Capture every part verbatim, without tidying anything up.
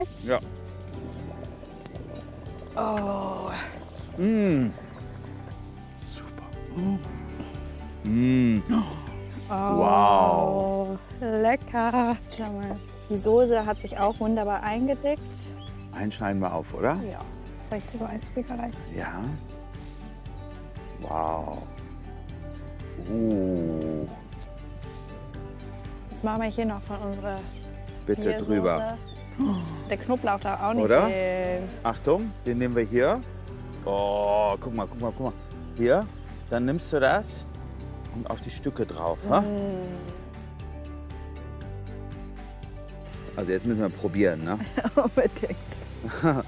Ja. Oh. Mmh. Mm. Mmh. Oh, Wow. Lecker. Schau mal, die Soße hat sich auch wunderbar eingedickt. Einen schneiden wir auf, oder? Ja. Soll ich dir so ein Speaker reichen? Ja. Wow. Uh. Jetzt machen wir hier noch von unserer Bitte Biersoße. drüber. Der Knoblauch darf auch nicht Oder? fehlen. Achtung, den nehmen wir hier. Oh, guck mal, guck mal, guck mal. Hier, dann nimmst du das und auf die Stücke drauf. Ha? Mm. Also jetzt müssen wir probieren, ne? Unbedingt.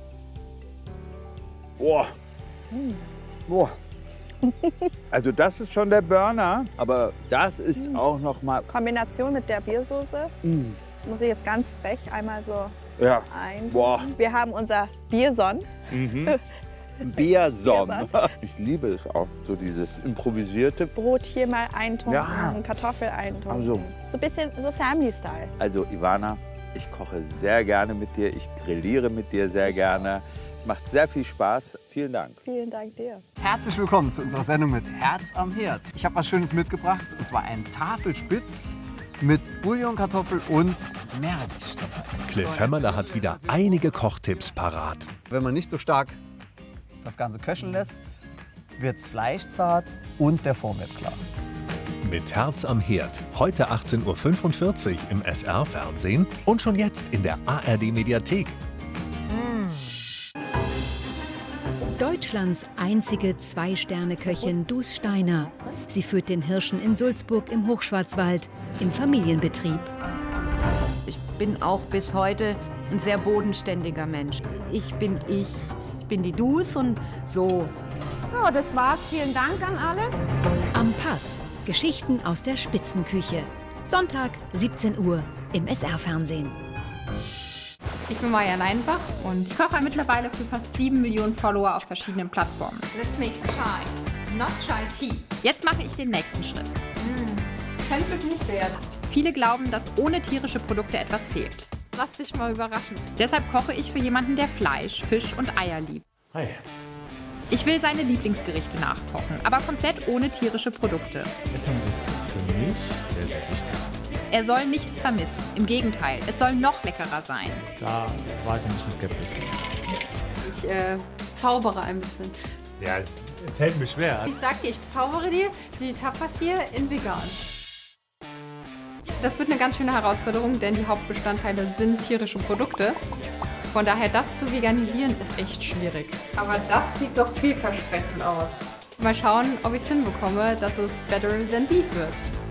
Boah. Boah. Also das ist schon der Burner, aber das ist Mm. auch noch mal. Kombination mit der Biersoße. Mm. Muss ich jetzt ganz frech einmal so Ja. ein. Boah. Wir haben unser Bierson. Mhm. Biersom. Biersom. Ich liebe es auch, so dieses improvisierte. Brot hier mal eintunken, Ja. Kartoffel eintunken. Also. So ein bisschen so Family-Style. Also Ivana, ich koche sehr gerne mit dir, ich grilliere mit dir sehr gerne. Es macht sehr viel Spaß. Vielen Dank. Vielen Dank dir. Herzlich willkommen zu unserer Sendung mit Herz am Herd. Ich habe was Schönes mitgebracht, und zwar einen Tafelspitz mit Bouillonkartoffel und Meerrettich dabei. Cliff Hämmerle hat wieder einige Kochtipps parat. Wenn man nicht so stark das Ganze köcheln lässt, wird's fleischzart und der Form wird klar. Mit Herz am Herd. Heute achtzehn Uhr fünfundvierzig im S R-Fernsehen und schon jetzt in der A R D-Mediathek. Deutschlands einzige Zwei-Sterne-Köchin Dus Steiner. Sie führt den Hirschen in Sulzburg im Hochschwarzwald im Familienbetrieb. Ich bin auch bis heute ein sehr bodenständiger Mensch. Ich bin ich. Ich bin die Dus und so. So, das war's. Vielen Dank an alle. Am Pass. Geschichten aus der Spitzenküche. Sonntag, siebzehn Uhr im S R-Fernsehen. Ich bin Maja Leinbach und ich koche mittlerweile für fast sieben Millionen Follower auf verschiedenen Plattformen. Let's make chai, not chai tea. Jetzt mache ich den nächsten Schritt. Mm. Könnte gut werden. Viele glauben, dass ohne tierische Produkte etwas fehlt. Lass dich mal überraschen. Deshalb koche ich für jemanden, der Fleisch, Fisch und Eier liebt. Hi. Ich will seine Lieblingsgerichte nachkochen, aber komplett ohne tierische Produkte. Essen ist für mich sehr, sehr wichtig. Er soll nichts vermissen. Im Gegenteil, es soll noch leckerer sein. Da war ich ein bisschen skeptisch. Ich äh, zaubere ein bisschen. Ja, fällt mir schwer. Ich sag dir, ich zaubere dir die Tapas hier in vegan. Das wird eine ganz schöne Herausforderung, denn die Hauptbestandteile sind tierische Produkte. Von daher, das zu veganisieren, ist echt schwierig. Aber das sieht doch vielversprechend aus. Mal schauen, ob ich es hinbekomme, dass es better than beef wird.